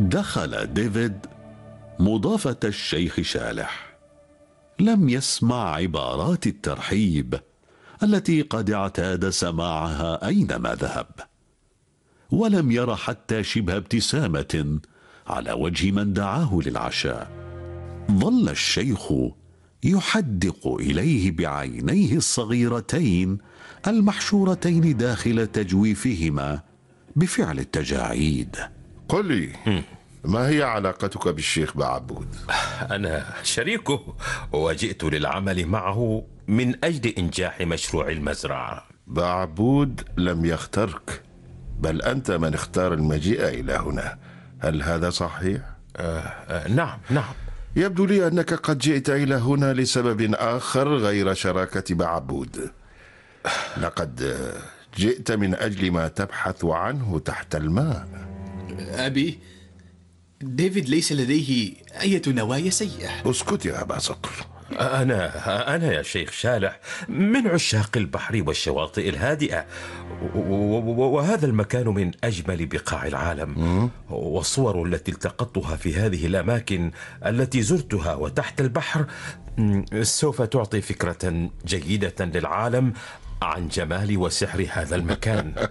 دخل ديفيد مضافة الشيخ شالح. لم يسمع عبارات الترحيب التي قد اعتاد سماعها أينما ذهب، ولم ير حتى شبه ابتسامة على وجه من دعاه للعشاء. ظل الشيخ يحدق إليه بعينيه الصغيرتين المحشورتين داخل تجويفهما بفعل التجاعيد. قل لي، ما هي علاقتك بالشيخ بعبود؟ أنا شريكه، وجئت للعمل معه من أجل إنجاح مشروع المزرعة. بعبود لم يخترك، بل أنت من اختار المجيء إلى هنا. هل هذا صحيح؟ نعم. يبدو لي أنك قد جئت إلى هنا لسبب آخر غير شراكة بعبود. لقد جئت من أجل ما تبحث عنه تحت الماء. أبي، ديفيد ليس لديه أي نوايا سيئة. اسكت يا أبا صقر. أنا يا شيخ شالح من عشاق البحر والشواطئ الهادئة، وهذا المكان من أجمل بقاع العالم. والصور التي التقطتها في هذه الأماكن التي زرتها وتحت البحر سوف تعطي فكرة جيدة للعالم عن جمال وسحر هذا المكان.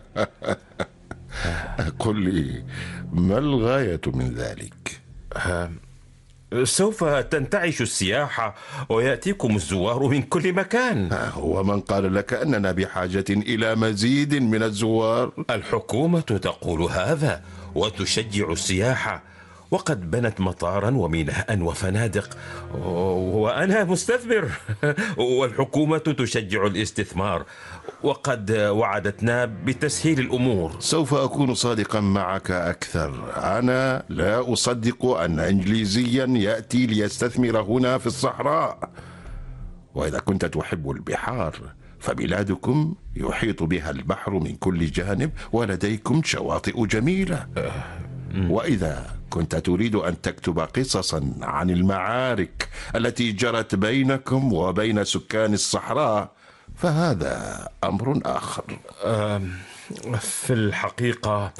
قل لي، ما الغاية من ذلك؟ سوف تنتعش السياحة ويأتيكم الزوار من كل مكان. ومن قال لك أننا بحاجة إلى مزيد من الزوار؟ الحكومة تقول هذا وتشجع السياحة، وقد بنت مطارا وميناء وفنادق، وأنا مستثمر والحكومة تشجع الاستثمار، وقد وعدتنا بتسهيل الأمور. سوف أكون صادقا معك أكثر. أنا لا أصدق أن إنجليزيا يأتي ليستثمر هنا في الصحراء. وإذا كنت تحب البحار فبلادكم يحيط بها البحر من كل جانب، ولديكم شواطئ جميلة. وإذا كنت تريد أن تكتب قصصا عن المعارك التي جرت بينكم وبين سكان الصحراء فهذا أمر آخر. في الحقيقة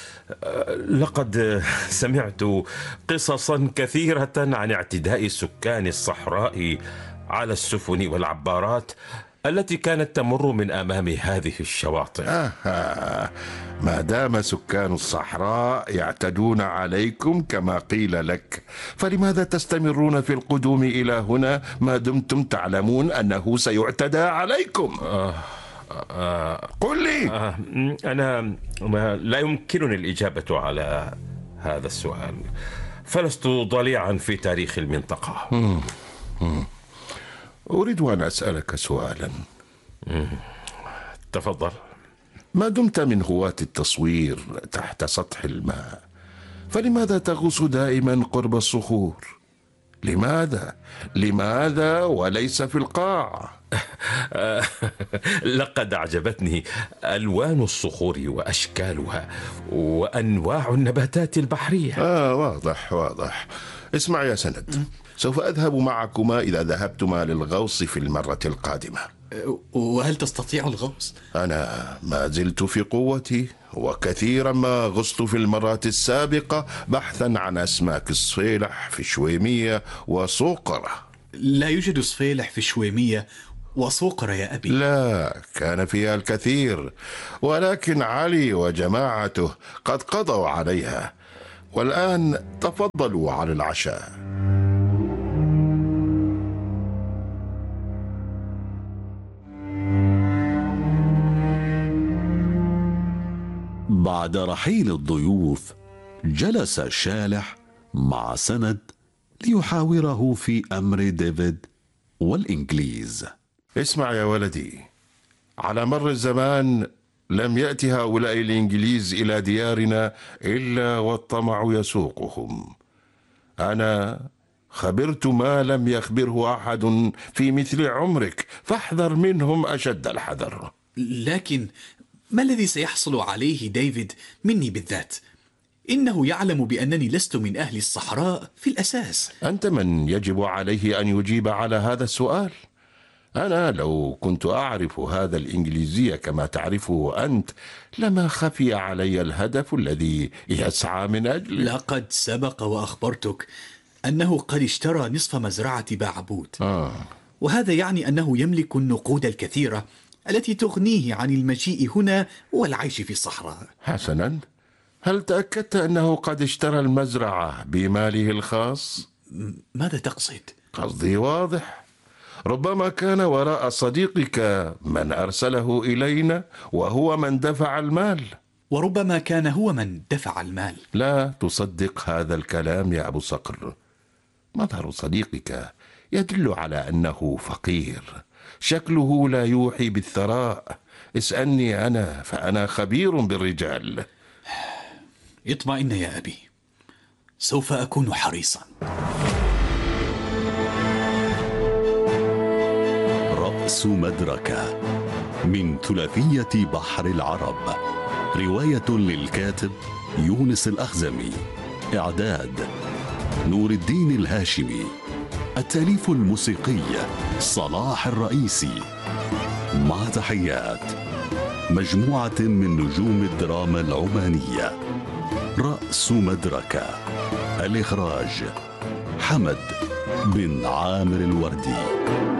لقد سمعت قصصا كثيرة عن اعتداء سكان الصحراء على السفن والعبارات التي كانت تمر من أمام هذه الشواطئ. ما دام سكان الصحراء يعتدون عليكم كما قيل لك، فلماذا تستمرون في القدوم إلى هنا ما دمتم تعلمون أنه سيعتدى عليكم؟ قل لي. أنا لا يمكنني الإجابة على هذا السؤال، فلست ضليعا في تاريخ المنطقة. أريد أن أسألك سؤالا. تفضل. ما دمت من هواة التصوير تحت سطح الماء، فلماذا تغوص دائما قرب الصخور؟ لماذا وليس في القاع؟ لقد أعجبتني ألوان الصخور وأشكالها وأنواع النباتات البحرية. واضح. اسمع يا سند، سوف أذهب معكما إذا ذهبتما للغوص في المرة القادمة. وهل تستطيع الغوص؟ أنا ما زلت في قوتي، وكثيرا ما غصت في المرات السابقة بحثا عن أسماك الصفيلح في شويمية وصوقرة. لا يوجد صفيلح في شويمية وصوقرة يا أبي. لا، كان فيها الكثير، ولكن علي وجماعته قد قضوا عليها، والآن تفضلوا على العشاء. بعد رحيل الضيوف جلس شالح مع سند ليحاوره في أمر ديفيد والإنجليز. اسمع يا ولدي، على مر الزمان لم يأتي هؤلاء الإنجليز إلى ديارنا إلا والطمع يسوقهم. أنا خبرت ما لم يخبره أحد في مثل عمرك، فاحذر منهم أشد الحذر. لكن ما الذي سيحصل عليه ديفيد مني بالذات؟ إنه يعلم بأنني لست من أهل الصحراء في الأساس. أنت من يجب عليه أن يجيب على هذا السؤال. أنا لو كنت أعرف هذا الإنجليزية كما تعرفه أنت لما خفي علي الهدف الذي يسعى من أجله. لقد سبق وأخبرتك أنه قد اشترى نصف مزرعة بعبود، وهذا يعني أنه يملك النقود الكثيرة التي تغنيه عن المجيء هنا والعيش في الصحراء. حسنا، هل تأكدت أنه قد اشترى المزرعة بماله الخاص؟ ماذا تقصد؟ قصدي واضح، ربما كان وراء صديقك من أرسله إلينا وهو من دفع المال. وربما كان هو من دفع المال. لا تصدق هذا الكلام يا أبو صقر. مظهر صديقك يدل على أنه فقير، شكله لا يوحي بالثراء. اسألني أنا فأنا خبير بالرجال. اطمئن يا أبي، سوف أكون حريصا. رأس مدركة من ثلاثية بحر العرب، رواية للكاتب يونس الأخزمي، إعداد نور الدين الهاشمي، التأليف الموسيقي صلاح الرئيسي، مع تحيات مجموعة من نجوم الدراما العمانية. رأس مدركة، الإخراج حمد بن عامر الوردي.